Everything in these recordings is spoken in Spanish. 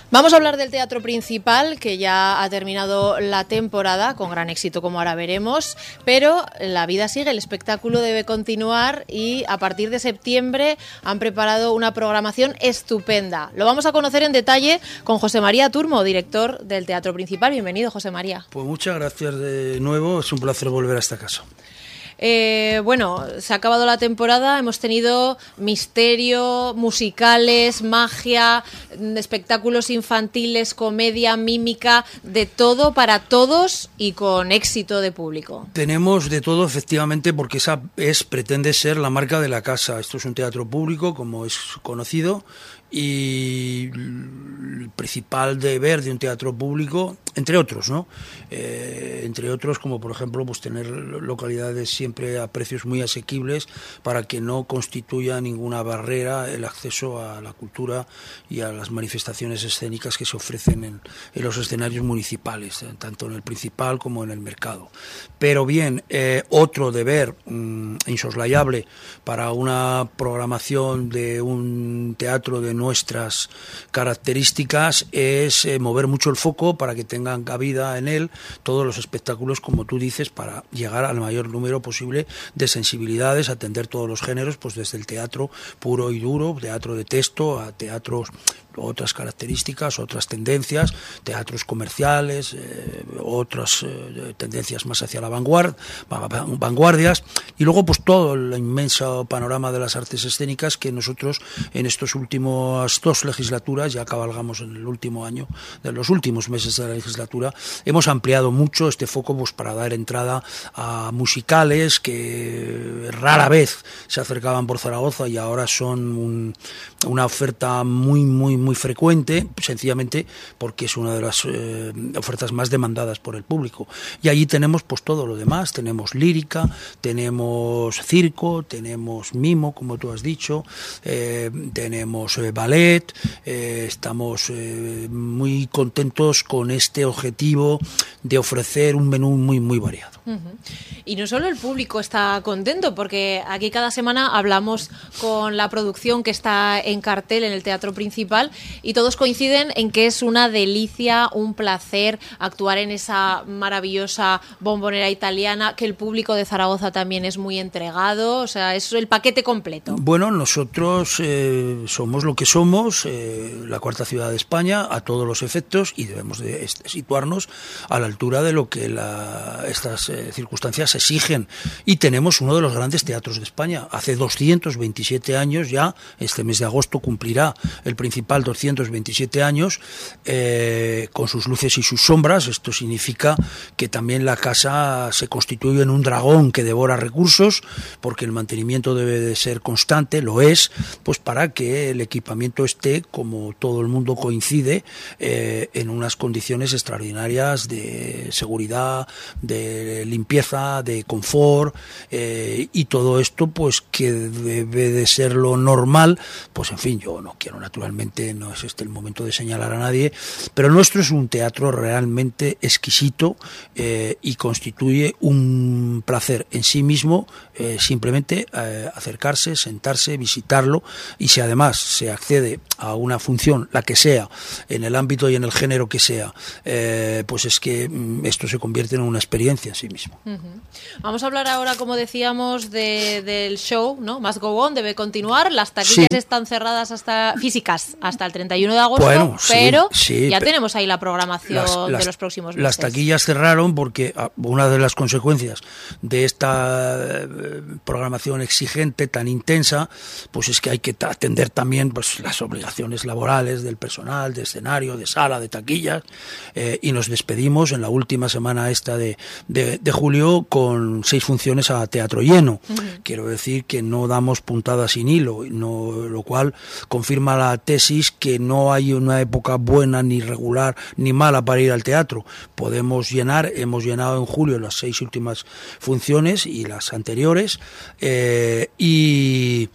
Vamos a hablar del Teatro Principal, que ya ha terminado la temporada, con gran éxito como ahora veremos, pero la vida sigue, el espectáculo debe continuar y a partir de septiembre han preparado una programación estupenda. Lo vamos a conocer en detalle con José María Turmo, director del Teatro Principal. Bienvenido, José María. Pues muchas gracias de nuevo, es un placer volver a esta casa. Bueno, se ha acabado la temporada, hemos tenido misterio, musicales, magia, espectáculos infantiles, comedia, mímica, de todo para todos y con éxito de público. Tenemos de todo, efectivamente, porque esa pretende ser la marca de la casa. Esto es un teatro público, como es conocido, y el principal deber de un teatro público, entre otros, ¿no? Entre otros, como por ejemplo, pues tener localidades siempre a precios muy asequibles para que no constituya ninguna barrera el acceso a la cultura y a las manifestaciones escénicas que se ofrecen en los escenarios municipales, tanto en el principal como en el mercado. Pero bien, otro deber insoslayable para una programación de un teatro de nuestras características es mover mucho el foco para que tengan cabida en él todos los espectáculos, como tú dices, para llegar al mayor número posible de sensibilidades, atender todos los géneros, pues desde el teatro puro y duro, teatro de texto, a teatros otras características, otras tendencias, teatros comerciales, otras tendencias más hacia la vanguardias, y luego pues todo el inmenso panorama de las artes escénicas que nosotros en estos últimos 2 legislaturas, ya cabalgamos en el último año, de los últimos meses de la legislatura, hemos ampliado mucho este foco pues para dar entrada a musicales que rara vez se acercaban por Zaragoza y ahora son una oferta muy frecuente, sencillamente porque es una de las ofertas más demandadas por el público. Y allí tenemos pues todo lo demás, tenemos lírica, tenemos circo, tenemos mimo, como tú has dicho, tenemos ballet, estamos muy contentos con este objetivo de ofrecer un menú muy variado. Y no solo el público está contento, porque aquí cada semana hablamos con la producción que está en cartel en el Teatro Principal y todos coinciden en que es una delicia, un placer actuar en esa maravillosa bombonera italiana, que el público de Zaragoza también es muy entregado, o sea, es el paquete completo. Bueno, nosotros somos lo que somos, la cuarta ciudad de España a todos los efectos, y debemos de situarnos a la altura de lo que estas circunstancias exigen, y tenemos uno de los grandes teatros de España. Hace 227 años ya, este mes de agosto cumplirá el Principal 227 años, con sus luces y sus sombras. Esto significa que también la casa se constituye en un dragón que devora recursos, porque el mantenimiento debe de ser constante, lo es, pues para que el equipamiento esté, como todo el mundo coincide, en unas condiciones extraordinarias de seguridad, de limpieza, de confort, y todo esto pues que debe de ser lo normal. Pues en fin, yo no quiero, naturalmente, no es este el momento de señalar a nadie, pero el nuestro es un teatro realmente exquisito, y constituye un placer en sí mismo, simplemente acercarse, sentarse, visitarlo, y si además se accede a una función, la que sea, en el ámbito y en el género que sea, pues es que esto se convierte en una experiencia en sí mismo. Vamos a hablar ahora, como decíamos, del show, ¿no? Must Go On, debe continuar. Las taquillas están cerradas físicas hasta el 31 de agosto, bueno, pero ya tenemos ahí la programación de los próximos meses. Las taquillas cerraron porque una de las consecuencias de esta programación exigente, tan intensa, pues es que hay que atender también pues las obligaciones laborales del personal, de escenario, de sala, de taquillas, y nos despedimos en la última semana esta de julio con 6 funciones a teatro lleno. Quiero decir que no damos puntadas sin hilo, lo cual confirma la tesis que no hay una época buena, ni regular, ni mala para ir al teatro. Podemos llenar, hemos llenado en julio las 6 últimas funciones y las anteriores, y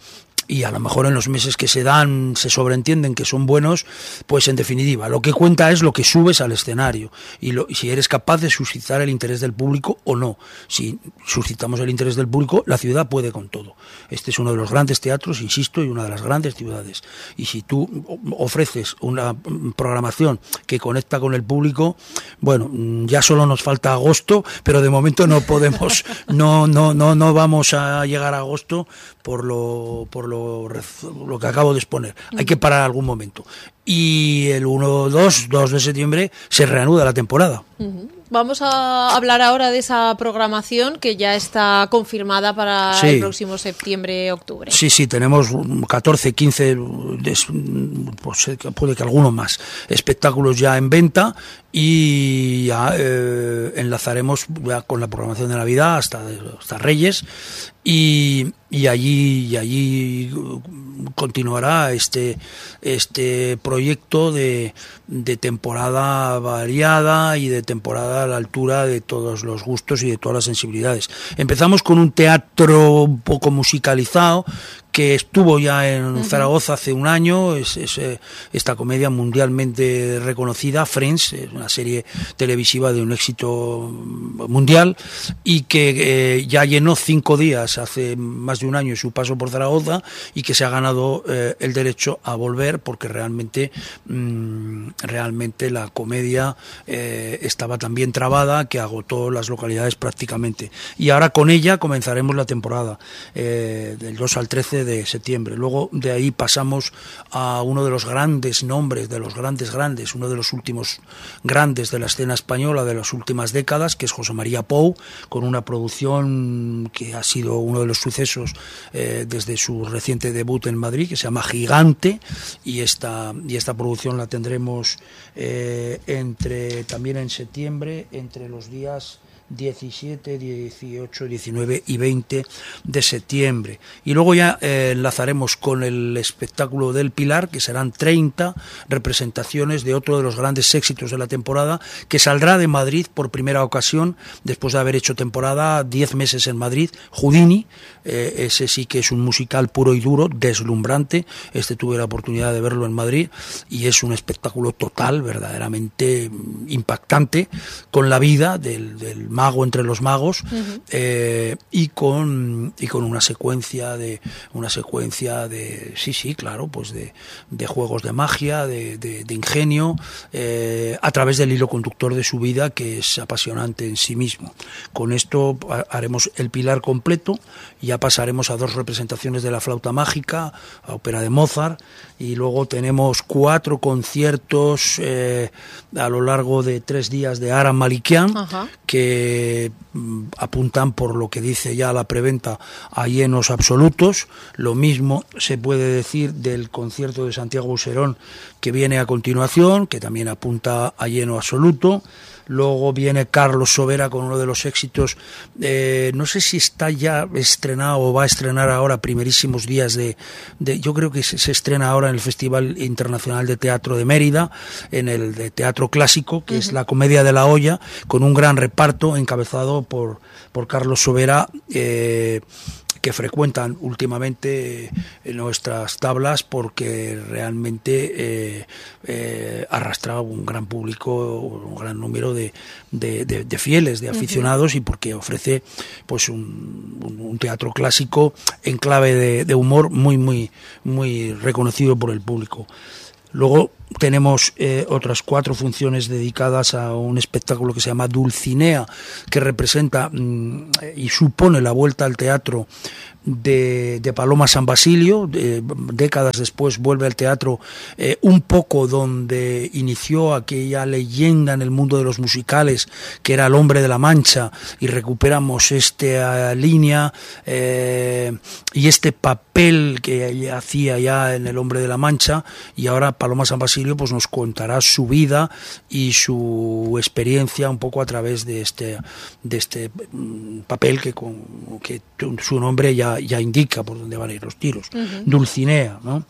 y a lo mejor en los meses que se dan se sobreentienden que son buenos, pues en definitiva, lo que cuenta es lo que subes al escenario y si eres capaz de suscitar el interés del público o no. Si suscitamos el interés del público, la ciudad puede con todo. Este es uno de los grandes teatros, insisto, y una de las grandes ciudades. Y si tú ofreces una programación que conecta con el público, bueno, ya solo nos falta agosto, pero de momento no podemos, no vamos a llegar a agosto por lo que acabo de exponer. Hay que parar algún momento. Y el 2 de septiembre se reanuda la temporada. Vamos a hablar ahora de esa programación que ya está confirmada para el próximo septiembre-octubre. Sí, tenemos 14, 15, pues puede que algunos más, espectáculos ya en venta y ya enlazaremos ya con la programación de Navidad hasta Reyes y allí continuará este proyecto de temporada variada y de temporada a la altura de todos los gustos y de todas las sensibilidades. Empezamos con un teatro un poco musicalizado que estuvo ya en Zaragoza hace un año, es esta comedia mundialmente reconocida, Friends, es una serie televisiva de un éxito mundial y que ya llenó 5 días hace más de un año su paso por Zaragoza y que se ha ganado el derecho a volver porque realmente la comedia estaba tan bien trabada que agotó las localidades prácticamente. Y ahora con ella comenzaremos la temporada del 2 al 13 de septiembre. Luego de ahí pasamos a uno de los grandes nombres, de los grandes, uno de los últimos grandes de la escena española de las últimas décadas, que es José María Pou, con una producción que ha sido uno de los sucesos desde su reciente debut en Madrid, que se llama Gigante, y esta producción la tendremos también en septiembre, entre los días 17, 18, 19 y 20 de septiembre. Y luego ya enlazaremos con el espectáculo del Pilar, que serán 30 representaciones de otro de los grandes éxitos de la temporada, que saldrá de Madrid por primera ocasión, después de haber hecho temporada 10 meses en Madrid, Houdini. Ese sí que es un musical puro y duro, deslumbrante. Tuve la oportunidad de verlo en Madrid y es un espectáculo total, verdaderamente impactante, con la vida del mago entre los magos, y con una secuencia de juegos de magia, de ingenio, a través del hilo conductor de su vida, que es apasionante en sí mismo. Con esto haremos el Pilar completo, ya pasaremos a 2 representaciones de la flauta mágica, a ópera de Mozart, y luego tenemos 4 conciertos a lo largo de 3 días de Aram Malikian, que apuntan, por lo que dice ya la preventa, a llenos absolutos. Lo mismo se puede decir del concierto de Santiago Buserón, que viene a continuación, que también apunta a lleno absoluto. Luego viene Carlos Sobera con uno de los éxitos, no sé si está ya estrenado o va a estrenar ahora, primerísimos días yo creo que se estrena ahora en el Festival Internacional de Teatro de Mérida, en el de Teatro Clásico, que es La Comedia de la Olla, con un gran reparto encabezado por Carlos Sobera, que frecuentan últimamente nuestras tablas porque realmente arrastra un gran público, un gran número de fieles, de aficionados, y porque ofrece pues un teatro clásico en clave de humor muy reconocido por el público. Luego tenemos otras 4 funciones dedicadas a un espectáculo que se llama Dulcinea, que representa y supone la vuelta al teatro de Paloma San Basilio. Décadas después vuelve al teatro un poco donde inició aquella leyenda en el mundo de los musicales, que era El Hombre de la Mancha, y recuperamos esta línea y este papel que ella hacía ya en El Hombre de la Mancha, y ahora Paloma San Basilio pues nos contará su vida y su experiencia un poco a través de este papel que su nombre ya indica por dónde van a ir los tiros. Dulcinea, ¿no?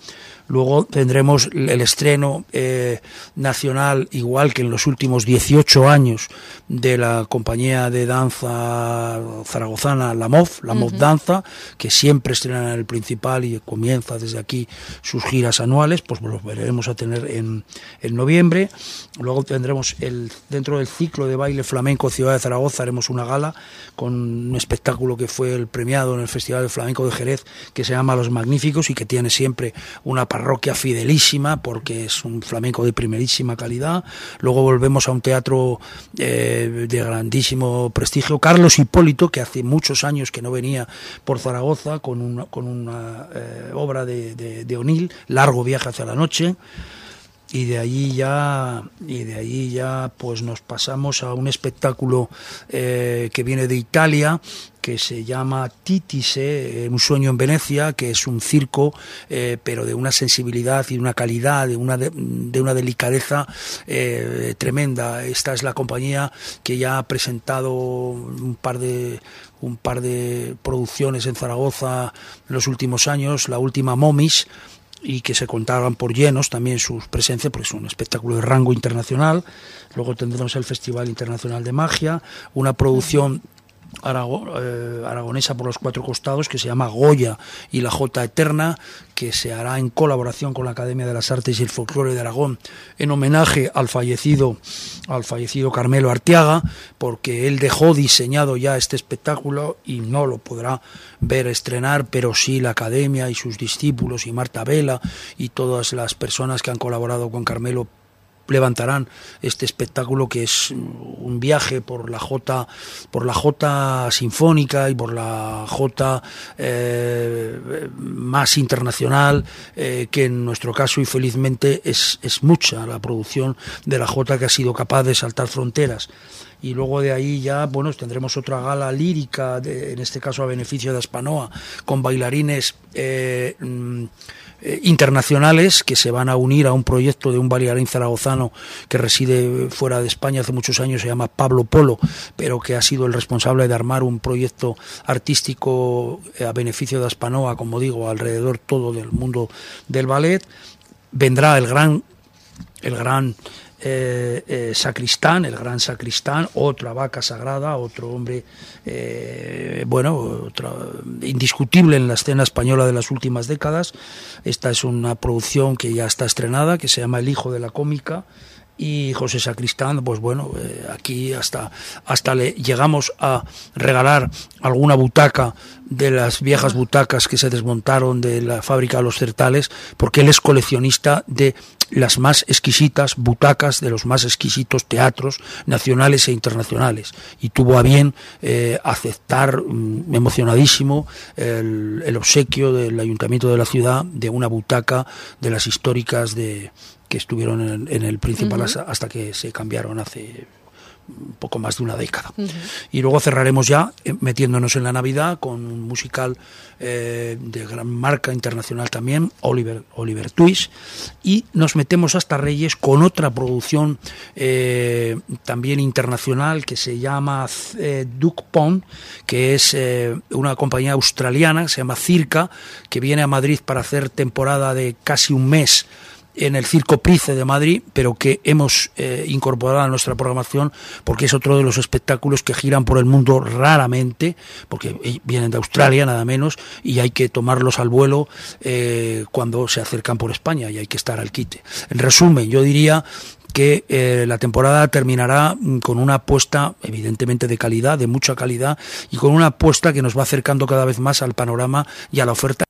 Luego tendremos el estreno nacional, igual que en los últimos 18 años, de la compañía de danza zaragozana La MOV Danza, que siempre estrena en el Principal y comienza desde aquí sus giras anuales, pues lo veremos a tener en noviembre. Luego tendremos dentro del ciclo de baile flamenco Ciudad de Zaragoza, haremos una gala con un espectáculo que fue el premiado en el Festival de Flamenco de Jerez, que se llama Los Magníficos y que tiene siempre una parroquia fidelísima porque es un flamenco de primerísima calidad. Luego volvemos a un teatro de grandísimo prestigio, Carlos Hipólito, que hace muchos años que no venía por Zaragoza, con una obra de O'Neill, Largo viaje hacia la noche. Y de ahí ya pues nos pasamos a un espectáculo que viene de Italia, que se llama Titise, un sueño en Venecia, que es un circo, pero de una sensibilidad y una calidad, de una delicadeza tremenda. Esta es la compañía que ya ha presentado un par de producciones en Zaragoza en los últimos años, la última Momis, y que se contaban por llenos también sus presencias, porque es un espectáculo de rango internacional. Luego tendremos el Festival Internacional de Magia, una producción aragonesa por los cuatro costados que se llama Goya y la Jota Eterna, que se hará en colaboración con la Academia de las Artes y el Folclore de Aragón, en homenaje al fallecido Carmelo Arteaga, porque él dejó diseñado ya este espectáculo y no lo podrá ver estrenar, pero sí la Academia y sus discípulos y Marta Vela y todas las personas que han colaborado con Carmelo levantarán este espectáculo, que es un viaje por la jota sinfónica y por la jota más internacional, que en nuestro caso y felizmente es mucha la producción de la jota, que ha sido capaz de saltar fronteras. Y luego de ahí ya, bueno, tendremos otra gala lírica, en este caso a beneficio de Aspanoa, con bailarines internacionales que se van a unir a un proyecto de un bailarín zaragozano que reside fuera de España hace muchos años, se llama Pablo Polo, pero que ha sido el responsable de armar un proyecto artístico a beneficio de Aspanoa, como digo, alrededor todo del mundo del ballet. Vendrá el gran sacristán, otra vaca sagrada, otro hombre indiscutible en la escena española de las últimas décadas. Esta es una producción que ya está estrenada, que se llama El hijo de la cómica, y José Sacristán, pues bueno, aquí hasta le llegamos a regalar alguna butaca de las viejas butacas que se desmontaron de la fábrica de los Certales, porque él es coleccionista de las más exquisitas butacas de los más exquisitos teatros nacionales e internacionales, y tuvo a bien aceptar emocionadísimo el obsequio del Ayuntamiento de la ciudad de una butaca de las históricas que estuvieron en el Principal hasta que se cambiaron hace un poco más de una década. Y luego cerraremos ya metiéndonos en la Navidad con un musical de gran marca internacional también, Oliver Twist, y nos metemos hasta Reyes con otra producción también internacional que se llama Duck Pond, que es una compañía australiana, se llama Circa, que viene a Madrid para hacer temporada de casi un mes en el Circo Price de Madrid, pero que hemos incorporado a nuestra programación porque es otro de los espectáculos que giran por el mundo raramente, porque vienen de Australia nada menos, y hay que tomarlos al vuelo cuando se acercan por España, y hay que estar al quite. En resumen, yo diría que la temporada terminará con una apuesta evidentemente de calidad, de mucha calidad, y con una apuesta que nos va acercando cada vez más al panorama y a la oferta.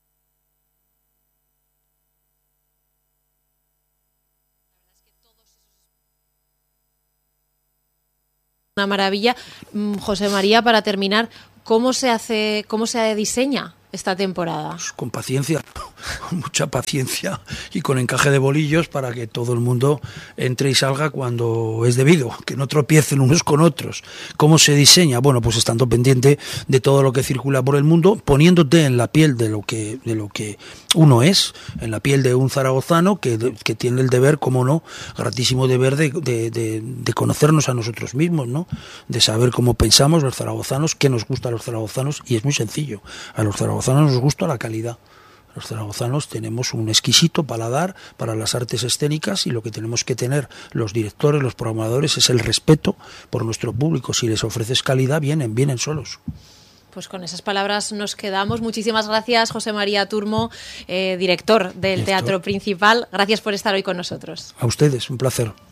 Una maravilla. José María, para terminar, ¿cómo se diseña esta temporada? Pues con paciencia, con mucha paciencia y con encaje de bolillos para que todo el mundo entre y salga cuando es debido, que no tropiecen unos con otros. ¿Cómo se diseña? Bueno, pues estando pendiente de todo lo que circula por el mundo, poniéndote en la piel de lo que uno es, en la piel de un zaragozano que tiene el deber, como no, gratísimo deber de conocernos a nosotros mismos, ¿no? De saber cómo pensamos los zaragozanos, qué nos gusta a los zaragozanos, y es muy sencillo. A los zaragozanos nos gusta la calidad. Los zaragozanos tenemos un exquisito paladar para las artes escénicas y lo que tenemos que tener los directores, los programadores, es el respeto por nuestro público. Si les ofreces calidad, vienen solos. Pues con esas palabras nos quedamos. Muchísimas gracias, José María Turmo, director del Teatro Principal. Gracias por estar hoy con nosotros. A ustedes, un placer.